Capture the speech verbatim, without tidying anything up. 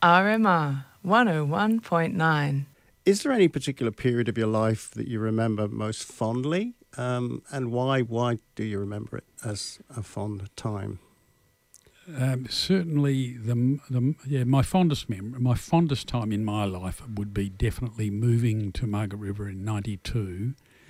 R M R one oh one point nine. Is there any particular period of your life that you remember most fondly, um, and why? Why do you remember it as a fond time? Um, certainly, the the yeah my fondest memory, my fondest time in my life would be definitely moving to Margaret River in ninety-two,